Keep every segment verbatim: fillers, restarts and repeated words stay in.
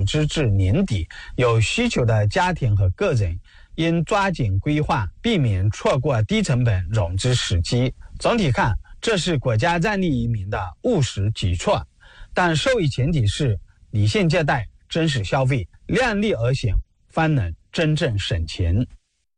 之至年底，有需求的家庭和个人应抓紧规划，避免错过低成本融资时机。总体看，这是国家战略移民的务实举措，但受益前提是理性借贷、真实消费、量力而行，方能真正省钱。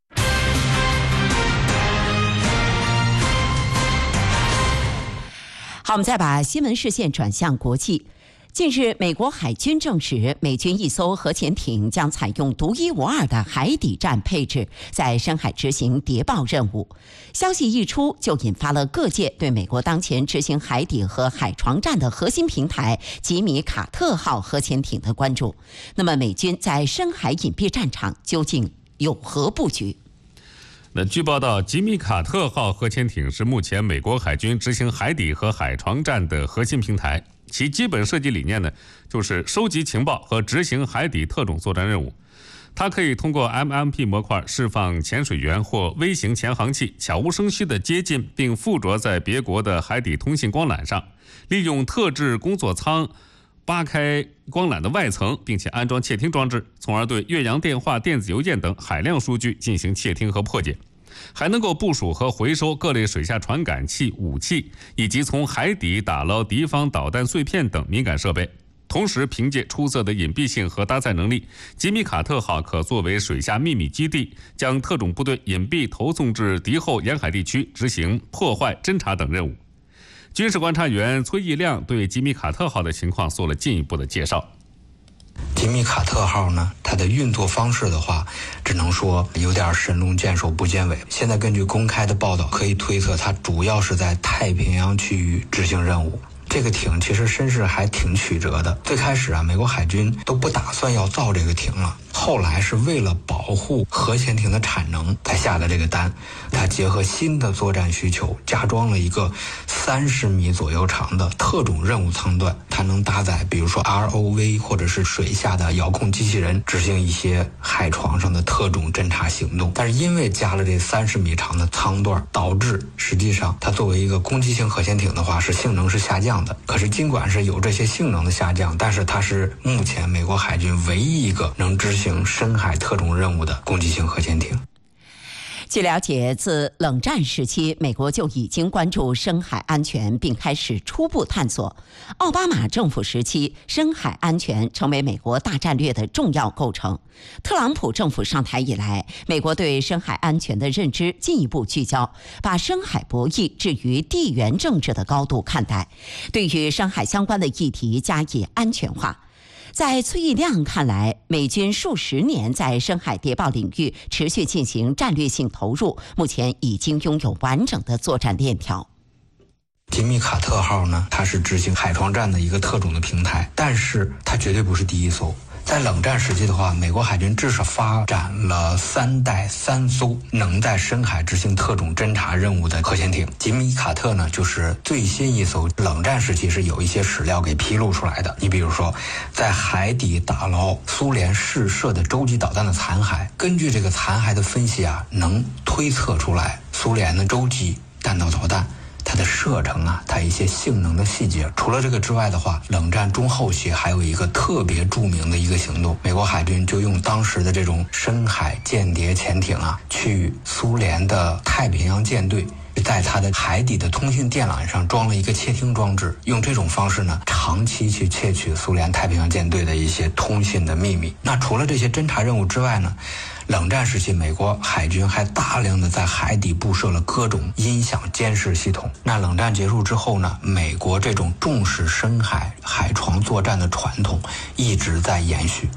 好，我们再把新闻视线转向国际。近日，美国海军证实，美军一艘核潜艇将采用独一无二的海底站配置，在深海执行谍报任务。消息一出，就引发了各界对美国当前执行海底和海床战的核心平台吉米卡特号核潜艇的关注。那么，美军在深海隐蔽战场究竟有何布局？ 那据报道，吉米卡特号核潜艇是目前美国海军执行海底和海床战的核心平台。其基本设计理念呢，就是收集情报和执行海底特种作战任务。它可以通过 M M P 模块释放潜水员或微型潜航器，悄无声息地接近并附着在别国的海底通信光缆上，利用特制工作舱扒开光缆的外层，并且安装窃听装置，从而对越洋电话、电子邮件等海量数据进行窃听和破解。还能够部署和回收各类水下传感器、武器，以及从海底打捞敌方导弹碎片等敏感设备。同时，凭借出色的隐蔽性和搭载能力，吉米卡特号可作为水下秘密基地，将特种部队隐蔽投送至敌后沿海地区，执行破坏、侦察等任务。军事观察员崔义亮对吉米卡特号的情况做了进一步的介绍。 吉米卡特号呢，它的运作方式的话，只能说有点神龙见首不见尾。现在根据公开的报道，可以推测它主要是在太平洋区域执行任务。这个艇其实身世还挺曲折的。最开始啊，美国海军都不打算要造这个艇了，后来是为了保护核潜艇的产能才下的这个单。它结合新的作战需求，加装了一个三十米左右长的特种任务舱段，它能搭载比如说 R O V 或者是水下的遥控机器人，执行一些海床上的特种侦察行动。但是因为加了这三十米长的舱段，导致实际上它作为一个攻击性核潜艇的话，是性能是下降的。可是尽管是有这些性能的下降，但是它是目前美国海军唯一一个能执行深海特种任务的攻击性核潜艇。 据了解，自冷战时期，美国就已经关注深海安全，并开始初步探索。奥巴马政府时期，深海安全成为美国大战略的重要构成。特朗普政府上台以来，美国对深海安全的认知进一步聚焦，把深海博弈置于地缘政治的高度看待，对于深海相关的议题加以安全化。在崔义亮看来，美军数十年在深海谍报领域持续进行战略性投入，目前已经拥有完整的作战链条。 吉米卡特号呢，它是执行海床战的一个特种的平台，但是它绝对不是第一艘。在冷战时期的话，美国海军至少发展了三代三艘能在深海执行特种侦察任务的核潜艇。吉米卡特呢，就是最新一艘。冷战时期是有一些史料给披露出来的。你比如说，在海底打捞苏联试射的洲际导弹的残骸，根据这个残骸的分析啊，能推测出来苏联的洲际弹道导弹它的射程啊，它一些性能的细节。除了这个之外的话，冷战中后期还有一个特别著名的一个行动，美国海军就用当时的这种深海间谍潜艇啊，去苏联的太平洋舰队在它的海底的通信电缆上装了一个窃听装置，用这种方式呢，长期去窃取苏联太平洋舰队的一些通信的秘密。那除了这些侦察任务之外呢，冷战时期美国海军还大量的在海底布设了各种音响监视系统。那冷战结束之后呢，美国这种重视深海海床作战的传统一直在延续。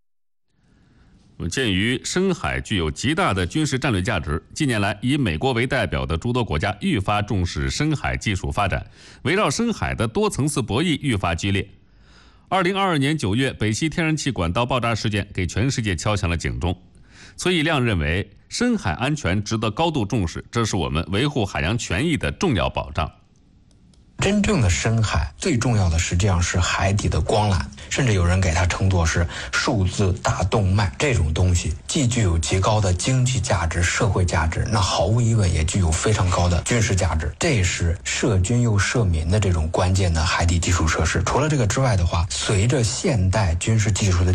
鉴于深海具有极大的军事战略价值，近年来以美国为代表的诸多国家愈发重视深海技术发展，围绕深海的多层次博弈愈发激烈。二零二二年九月，北溪天然气管道爆炸事件给全世界敲响了警钟。崔义亮认为，深海安全值得高度重视，这是我们维护海洋权益的重要保障。 真正的深海最重要的实际上是海底的光缆，甚至有人给它称作是数字大动脉。这种东西既具有极高的经济价值、社会价值，那毫无疑问也具有非常高的军事价值。这也是涉军又涉民的这种关键的海底基础设施。除了这个之外的话，随着现代军事技术的